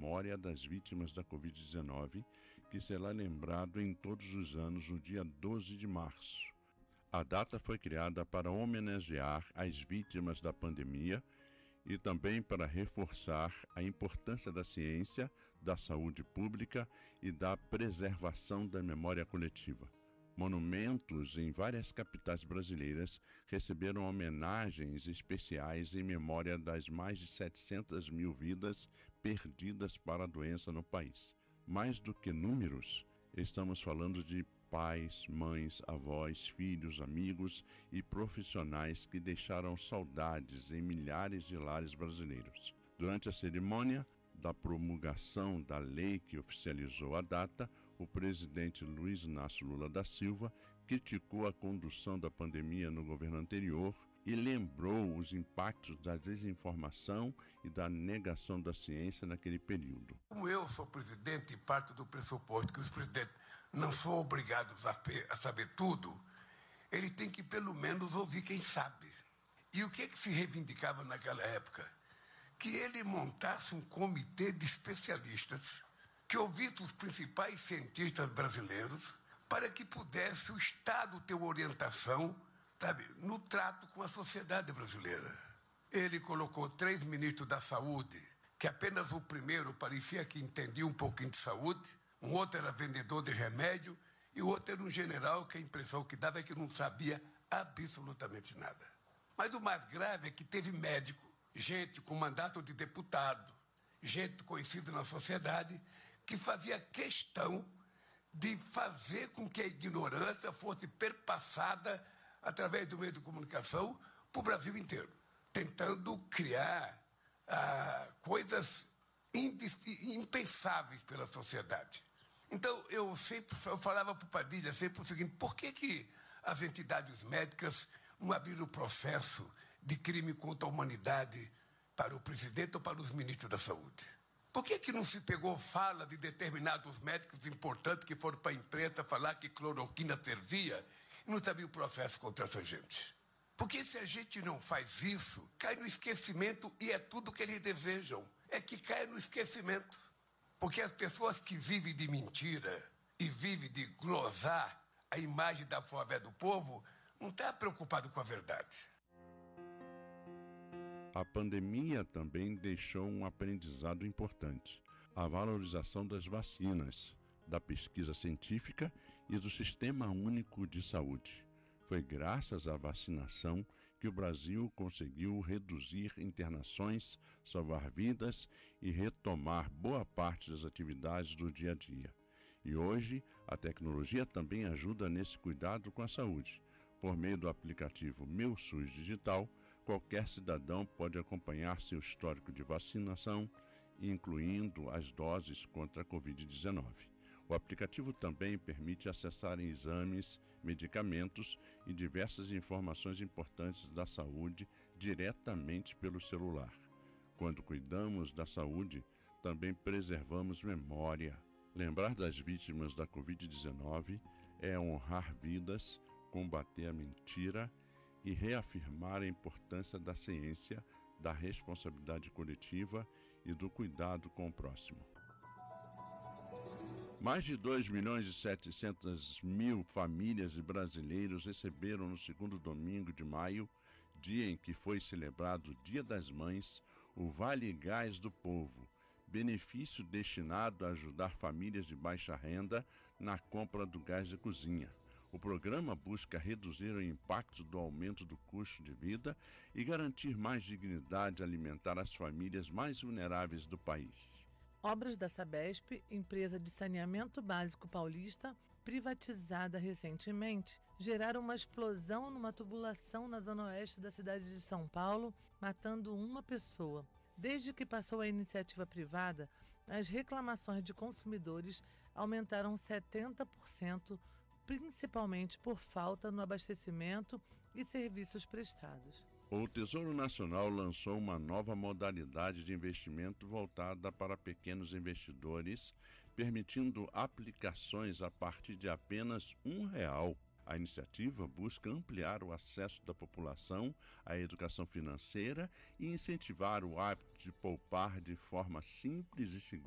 memória das vítimas da Covid-19, que será lembrado em todos os anos no dia 12 de março. A data foi criada para homenagear as vítimas da pandemia e também para reforçar a importância da ciência, da saúde pública e da preservação da memória coletiva. Monumentos em várias capitais brasileiras receberam homenagens especiais em memória das mais de 700 mil vidas perdidas para a doença no país. Mais do que números, estamos falando de pais, mães, avós, filhos, amigos e profissionais que deixaram saudades em milhares de lares brasileiros. Durante a cerimônia da promulgação da lei que oficializou a data, o presidente Luiz Inácio Lula da Silva criticou a condução da pandemia no governo anterior e lembrou os impactos da desinformação e da negação da ciência naquele período. Como eu sou presidente e parto do pressuposto que os presidentes não são obrigados a saber tudo, ele tem que pelo menos ouvir quem sabe. E o que se reivindicava naquela época? Que ele montasse um comitê de especialistas que ouvisse os principais cientistas brasileiros para que pudesse o Estado ter orientação, no trato com a sociedade brasileira. Ele colocou 3 ministros da saúde, que apenas o primeiro parecia que entendia um pouquinho de saúde, um outro era vendedor de remédio e o outro era um general que a impressão que dava é que não sabia absolutamente nada. Mas o mais grave é que teve médico, gente com mandato de deputado, gente conhecida na sociedade, que fazia questão de fazer com que a ignorância fosse perpassada através do meio de comunicação para o Brasil inteiro, tentando criar coisas impensáveis pela sociedade. Então, eu falava para o Padilha sempre o seguinte: por que as entidades médicas não abriram o processo de crime contra a humanidade para o presidente ou para os ministros da saúde? Por que não se pegou fala de determinados médicos importantes que foram para a imprensa falar que cloroquina servia e não sabia o processo contra essa gente? Porque se a gente não faz isso, cai no esquecimento e é tudo que eles desejam, é que caia no esquecimento. Porque as pessoas que vivem de mentira e vivem de glosar a imagem da fé do povo não estão preocupados com a verdade. A pandemia também deixou um aprendizado importante: a valorização das vacinas, da pesquisa científica e do Sistema Único de Saúde. Foi graças à vacinação que o Brasil conseguiu reduzir internações, salvar vidas e retomar boa parte das atividades do dia a dia. E hoje, a tecnologia também ajuda nesse cuidado com a saúde. Por meio do aplicativo Meu SUS Digital, qualquer cidadão pode acompanhar seu histórico de vacinação, incluindo as doses contra a Covid-19. O aplicativo também permite acessar exames, medicamentos e diversas informações importantes da saúde diretamente pelo celular. Quando cuidamos da saúde, também preservamos memória. Lembrar das vítimas da Covid-19 é honrar vidas, combater a mentira e reafirmar a importância da ciência, da responsabilidade coletiva e do cuidado com o próximo. Mais de 2.700.000 famílias e brasileiros receberam no segundo domingo de maio, dia em que foi celebrado o Dia das Mães, o Vale Gás do Povo, benefício destinado a ajudar famílias de baixa renda na compra do gás de cozinha. O programa busca reduzir o impacto do aumento do custo de vida e garantir mais dignidade alimentar às famílias mais vulneráveis do país. Obras da Sabesp, empresa de saneamento básico paulista, privatizada recentemente, geraram uma explosão numa tubulação na zona oeste da cidade de São Paulo, matando uma pessoa. Desde que passou a iniciativa privada, as reclamações de consumidores aumentaram 70%, principalmente por falta no abastecimento e serviços prestados. O Tesouro Nacional lançou uma nova modalidade de investimento voltada para pequenos investidores, permitindo aplicações a partir de apenas R$1. A iniciativa busca ampliar o acesso da população à educação financeira e incentivar o hábito de poupar de forma simples e segura.